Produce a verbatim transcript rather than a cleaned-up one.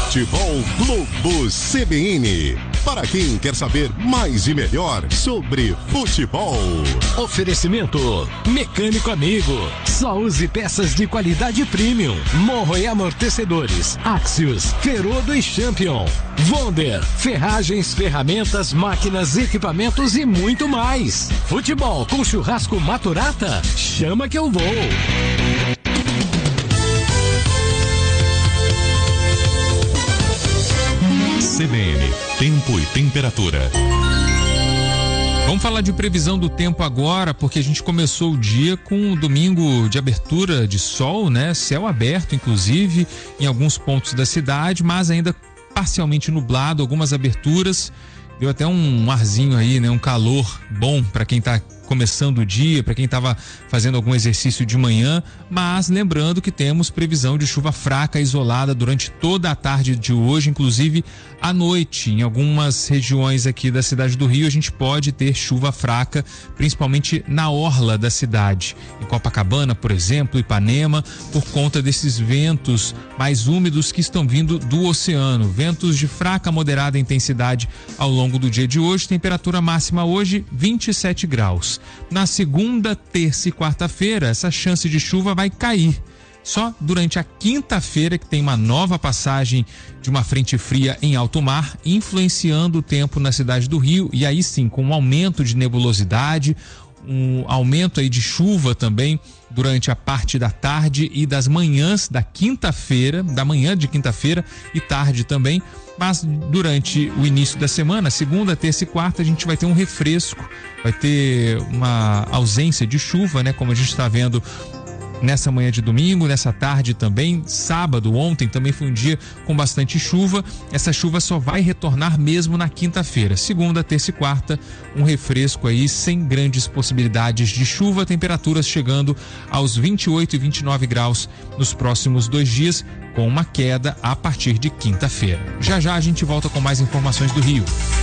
Futebol Globo C B N. Para quem quer saber mais e melhor sobre futebol. Oferecimento Mecânico Amigo. Só use peças de qualidade premium. Morro e amortecedores. Axios, Ferodo e Champion. Wonder, ferragens, ferramentas, máquinas, equipamentos e muito mais. Futebol com churrasco Maturata? Chama que eu vou. C B N, tempo e temperatura. Vamos falar de previsão do tempo agora, porque a gente começou o dia com um domingo de abertura de sol, né? Céu aberto, inclusive, em alguns pontos da cidade, mas ainda parcialmente nublado, algumas aberturas. Deu até um arzinho aí, né? Um calor bom para quem tá começando o dia, para quem estava fazendo algum exercício de manhã, mas lembrando que temos previsão de chuva fraca isolada durante toda a tarde de hoje, inclusive à noite. Em algumas regiões aqui da cidade do Rio, a gente pode ter chuva fraca, principalmente na orla da cidade. Em Copacabana, por exemplo, Ipanema, por conta desses ventos mais úmidos que estão vindo do oceano. Ventos de fraca a moderada intensidade ao longo do dia de hoje. Temperatura máxima hoje, vinte e sete graus. Na segunda, terça e quarta-feira, essa chance de chuva vai cair. Só durante a quinta-feira que tem uma nova passagem de uma frente fria em alto mar, influenciando o tempo na cidade do Rio, e aí sim, com um aumento de nebulosidade, um aumento aí de chuva também durante a parte da tarde e das manhãs da quinta-feira, da manhã de quinta-feira e tarde também. Mas durante o início da semana, segunda, terça e quarta, a gente vai ter um refresco, vai ter uma ausência de chuva, né? Como a gente está vendo nessa manhã de domingo, nessa tarde também, sábado, ontem também foi um dia com bastante chuva. Essa chuva só vai retornar mesmo na quinta-feira. Segunda, terça e quarta, um refresco aí sem grandes possibilidades de chuva, temperaturas chegando aos vinte e oito e vinte e nove graus nos próximos dois dias, com uma queda a partir de quinta-feira. Já já a gente volta com mais informações do Rio.